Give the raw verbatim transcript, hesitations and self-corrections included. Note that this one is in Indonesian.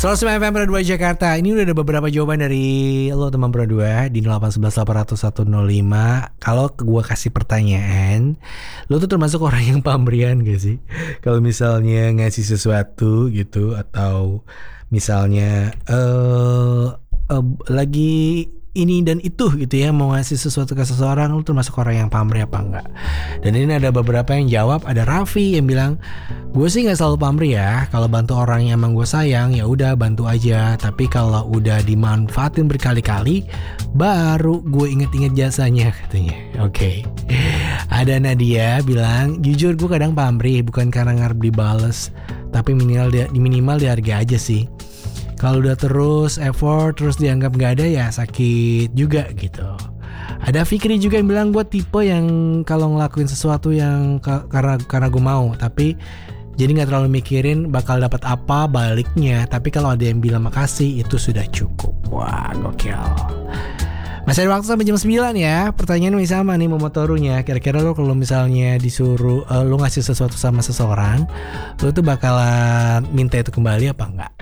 seratus sembilan F M Pro dua Jakarta. Ini udah ada beberapa jawaban dari lo teman Pro dua di nol delapan satu satu delapan nol satu nol lima. Kalau gue kasih pertanyaan, lo tuh termasuk orang yang pamrian gak sih? Kalau misalnya ngasih sesuatu gitu, atau misalnya uh, uh, lagi ini dan itu gitu ya, mau ngasih sesuatu ke seseorang, lu termasuk orang yang pamrih apa enggak? Dan ini ada beberapa yang jawab. Ada Raffi yang bilang, gue sih nggak selalu pamrih ya. Kalau bantu orang yang emang gue sayang, ya udah bantu aja. Tapi kalau udah dimanfaatin berkali-kali, baru gue inget-inget jasanya katanya. Oke. Okay. Ada Nadia bilang, jujur gue kadang pamrih bukan karena ngarep dibales, tapi minimal di, minimal dihargai aja sih. Kalau udah terus effort terus dianggap gak ada, ya sakit juga gitu. Ada Fikri juga yang bilang, gue tipe yang kalau ngelakuin sesuatu yang ke, karena karena gue mau, tapi jadi nggak terlalu mikirin bakal dapat apa baliknya. Tapi kalau ada yang bilang makasih, itu sudah cukup. Wah, gokil. Masih ada waktu sampai jam sembilan ya. Pertanyaan masih sama nih Momotorunya. Kira-kira lo kalau misalnya disuruh uh, lo ngasih sesuatu sama seseorang, lo tuh bakalan minta itu kembali apa enggak?